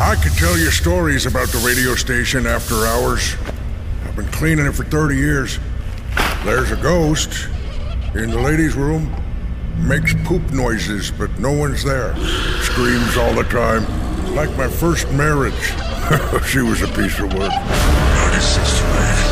I could tell you stories about the radio station after hours. I've been cleaning it for 30 years. There's a ghost in the ladies' room. Makes poop noises, but no one's there. Screams all the time. Like my first marriage. She was a piece of work.